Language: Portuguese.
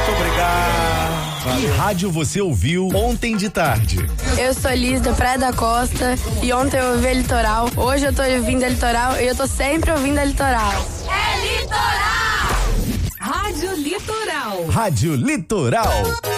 Muito obrigado. Que rádio você ouviu ontem de tarde? Eu sou Liz da Praia da Costa e ontem eu ouvi a Litoral. Hoje eu tô ouvindo a Litoral e eu tô sempre ouvindo a Litoral. É Litoral! Rádio Litoral. Rádio Litoral.